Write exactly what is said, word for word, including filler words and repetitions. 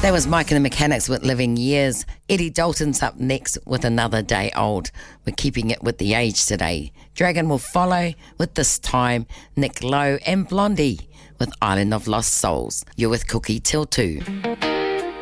That was Mike and the Mechanics with Living Years. Eddie Dalton's up next with Another Day Old. We're keeping it with the age today. Dragon will follow with This Time, Nick Lowe and Blondie with Island of Lost Souls. You're with Cookie till two.